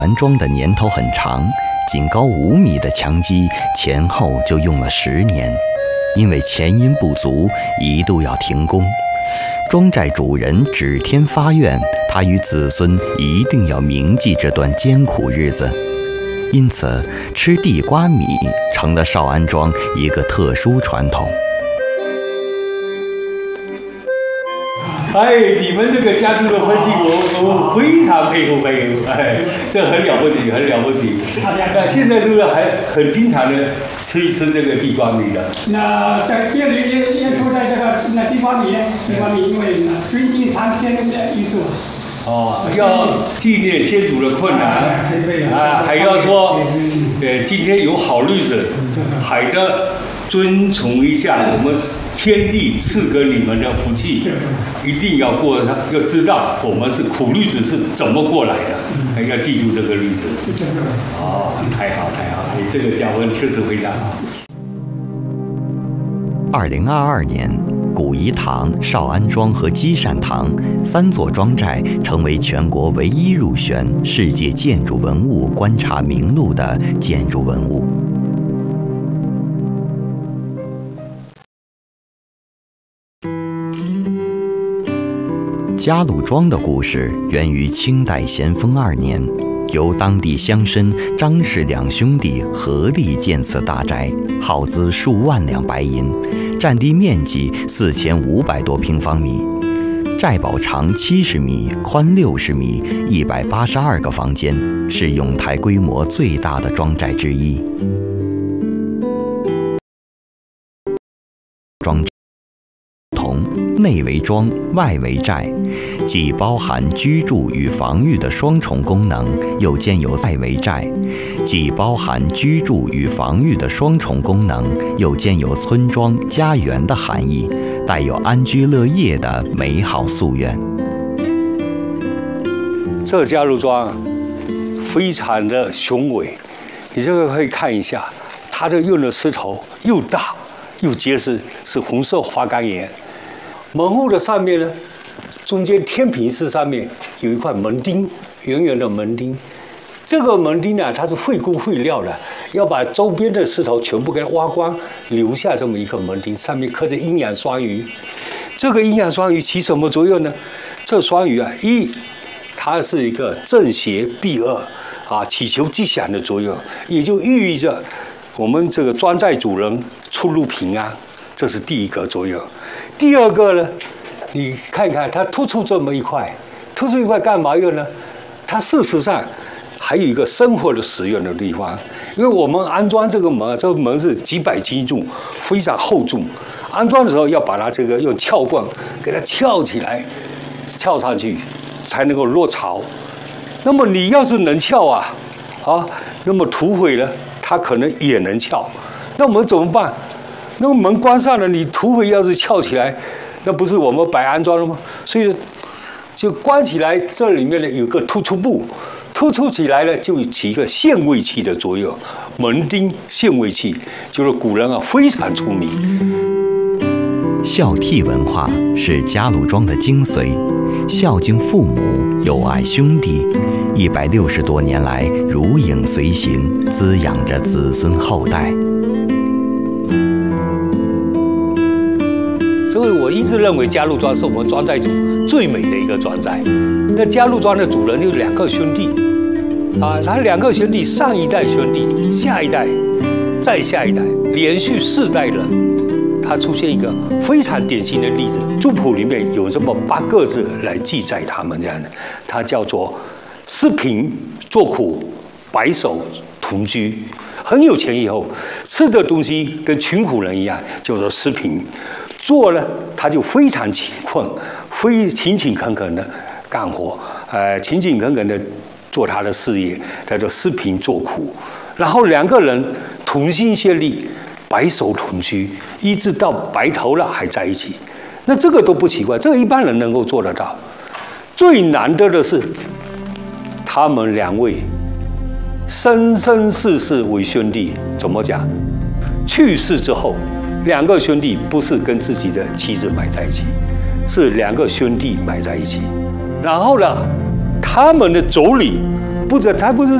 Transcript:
安装的年头很长，仅高5米的墙基前后就用了10年，因为钱银不足，一度要停工。庄寨主人指天发愿，他与子孙一定要铭记这段艰苦日子，因此吃地瓜米成了少安庄一个特殊传统。 你们这个家族的分析，我非常佩服。这很了不起，很了不起。那现在是不是还很经常的吃一吃这个地瓜米的？ 那在这里也出在这个地瓜米，因为尊敬苍天的意思。 要纪念先祖的困难还要说，今天有好日子，还得遵从一下我们天地赐给你们的福气，一定要过，要知道我们是苦日子是怎么过来的，要记住这个日子。太好，这个教训确实非常好。 2022年，古颐堂、少安庄和积善堂3座庄寨成为全国唯一入选世界建筑文物观察名录的建筑文物。嘉禄庄的故事源于清代咸丰2年，由当地乡绅张氏2兄弟合力建此大宅，耗资数万两白银，占地面积4500多平方米，寨堡长70米，宽60米，182个房间，是永泰规模最大的庄寨之一。庄内为庄，外为寨，既包含居住与防御的双重功能，又兼有外为寨；既包含居住与防御的双重功能，又兼有村庄、家园的含义，带有安居乐业的美好夙愿。 这嘉禄庄非常的雄伟，你这个可以看一下，它的用的石头又大又结实，是红色花岗岩。门户的上面呢，中间天平式上面有一块门钉，圆圆的门钉。这个门钉呢，它是费工费料的，要把周边的石头全部给它挖光，留下这么一个门钉，上面刻着阴阳双鱼。这个阴阳双鱼起什么作用呢？这双鱼它是一个正邪避恶祈求吉祥的作用，也就寓意着我们这个庄寨主人出入平安，这是第一个作用。第二个呢，你看看它突出这么一块，突出一块干嘛用呢？它事实上还有一个生活的使用的地方，因为我们安装这个门，这个门是几百斤重，非常厚重。安装的时候要把它这个用撬棍给它撬起来，撬上去才能够落槽。那么你要是能撬那么土匪呢，它可能也能撬。那我们怎么办？那个门关上了，你土匪要是撬起来，那不是我们白安装了吗？所以就关起来，这里面呢有个突出部，突出起来呢就起一个限位器的作用。门钉限位器就是古人非常出名。 孝悌文化是嘉禄庄的精髓，孝敬父母，友爱兄弟，160多年来如影随形，滋养着子孙后代。 所以我一直认为嘉禄庄是我们庄寨主最美的一个庄寨。那嘉禄庄的主人就是2个兄弟，他2个兄弟，上一代兄弟，下一代，再下一代，连续4代人，他出现一个非常典型的例子。族谱里面有这么8个字来记载他们这样的，它叫做施贫做苦，白首同居。很有钱以后，吃的东西跟穷苦人一样，叫做施贫。做呢，他就非常勤困，勤勤恳恳的干活，勤勤恳恳的做他的事业，叫做施贫做苦。然后2个人同心协力，白首同居，一直到白头了还在一起。那这个都不奇怪，这个一般人能够做得到。最难得的是，他们2位生生世世为兄弟。怎么讲？去世之后，2个兄弟不是跟自己的妻子埋在一起，是2个兄弟埋在一起。然后呢，他们的妯娌不是，它不是